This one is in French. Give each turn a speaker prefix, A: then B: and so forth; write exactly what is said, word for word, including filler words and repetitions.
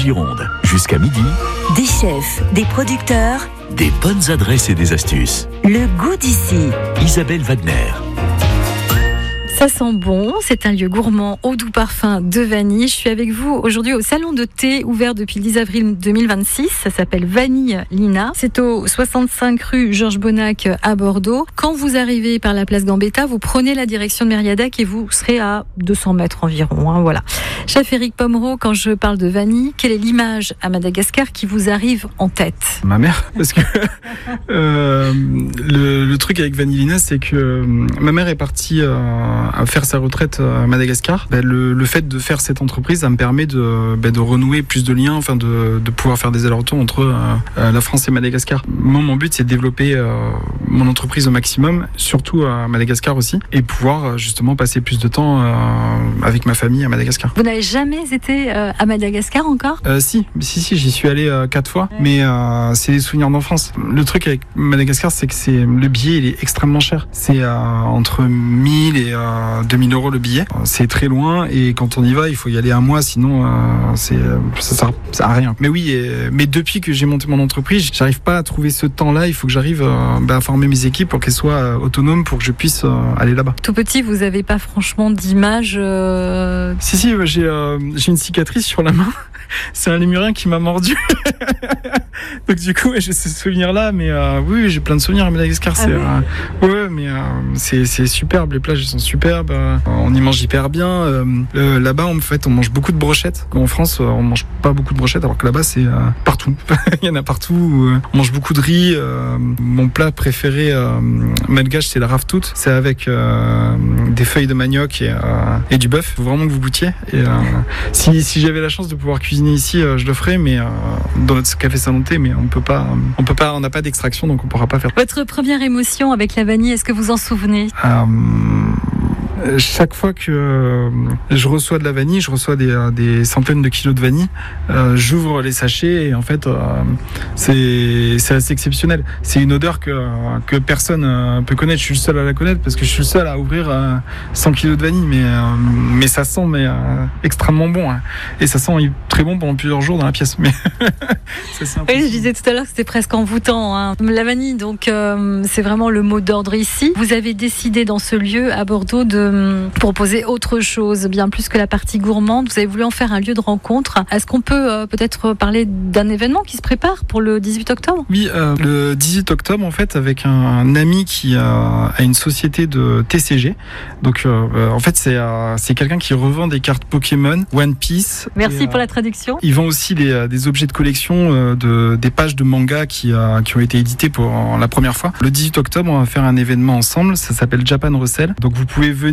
A: Gironde, jusqu'à midi,
B: Des chefs, des producteurs,
A: des bonnes adresses et des astuces.
B: le goût d'ici.
A: Isabelle Wagner.
C: Ça sent bon, c'est un lieu gourmand au doux parfum de vanille. Je suis avec vous aujourd'hui au salon de thé ouvert depuis le dix avril deux mille vingt-six. Ça s'appelle Vanille Lina. C'est au soixante-cinq rue Georges Bonnac à Bordeaux. Quand vous arrivez par la place Gambetta, vous prenez la direction de Mériadac et vous serez à deux cents mètres environ. Hein, voilà. Chef Éric Pomereau, quand je parle de vanille, quelle est l'image à Madagascar qui vous arrive en tête?
D: Ma mère, parce que euh, le, le truc avec Vanille Lina, c'est que euh, ma mère est partie euh, à faire sa retraite à Madagascar. Ben, le, le fait de faire cette entreprise, ça me permet de, ben, de renouer plus de liens, enfin de, de pouvoir faire des allers-retours entre euh, la France et Madagascar. Moi, mon but, c'est de développer euh, mon entreprise au maximum, surtout à Madagascar aussi, et pouvoir justement passer plus de temps euh, avec ma famille à Madagascar.
C: Vous n'avez jamais été euh, à Madagascar encore?
D: Euh, si, si, si, j'y suis allé euh, quatre fois, ouais. mais euh, c'est des souvenirs d'enfance. Le truc avec Madagascar, c'est que c'est le billet, il est extrêmement cher. C'est euh, entre mille et euh, deux mille euros le billet. C'est très loin et quand on y va, il faut y aller un mois, sinon euh, c'est ça sert, ça sert à rien. Mais oui, et, mais depuis que j'ai monté mon entreprise, j'arrive pas à trouver ce temps-là. Il faut que j'arrive euh, bah, à former mes équipes pour qu'elles soient euh, autonomes, pour que je puisse euh, aller là-bas.
C: Tout petit, vous avez pas franchement d'image euh...
D: Si, si, j'ai euh, j'ai une cicatrice sur la main. C'est un lémurien qui m'a mordu. Donc du coup, j'ai ce souvenir-là, mais euh, oui, j'ai plein de souvenirs à Madagascar. Ah c'est, oui. euh, ouais, mais euh, c'est, c'est superbe. Les plages sont superbes. Euh, on y mange hyper bien. Euh, euh, là-bas, en fait, on mange beaucoup de brochettes. En France, euh, on mange pas beaucoup de brochettes, alors que là-bas, c'est euh, partout. Il y en a partout. Euh, on mange beaucoup de riz. Euh, mon plat préféré euh, malgache, c'est la raftout. C'est avec euh, des feuilles de manioc et, euh, et du bœuf. Faut vraiment que vous goûtiez. Et euh, si, si j'avais la chance de pouvoir cuisiner ici, euh, je le ferai, mais euh, dans notre café salon de thé, mais on peut pas, on peut pas, on n'a pas d'extraction, donc on pourra pas faire.
C: Votre première émotion avec la vanille, est-ce que vous en souvenez?
D: euh, Chaque fois que je reçois de la vanille, je reçois des, des centaines de kilos de vanille, euh, j'ouvre les sachets et en fait, euh, c'est, c'est assez exceptionnel. C'est une odeur que, que personne euh, peut connaître. Je suis le seul à la connaître parce que je suis le seul à ouvrir euh, cent kilos de vanille, mais, euh, mais ça sent mais, euh, extrêmement bon. Hein. Et ça sent très bon pendant plusieurs jours dans la pièce. Mais
C: oui, je disais tout à l'heure que c'était presque envoûtant. Hein. La vanille, donc, euh, c'est vraiment le mot d'ordre ici. Vous avez décidé dans ce lieu à Bordeaux de proposer autre chose, bien plus que la partie gourmande. Vous avez voulu en faire un lieu de rencontre. Est-ce qu'on peut euh, peut-être parler d'un événement qui se prépare pour le dix-huit octobre?
D: Oui, euh, le dix-huit octobre, en fait, avec un, un ami qui a, a une société de T C G. Donc, euh, en fait, c'est, euh, c'est quelqu'un qui revend des cartes Pokémon, One Piece.
C: Merci
D: et,
C: pour euh, la traduction.
D: Il vend aussi des, des objets de collection, euh, de, des pages de manga qui, euh, qui ont été éditées pour la première fois. Le dix-huit octobre, on va faire un événement ensemble. Ça s'appelle Japan Russell. Donc, vous pouvez venir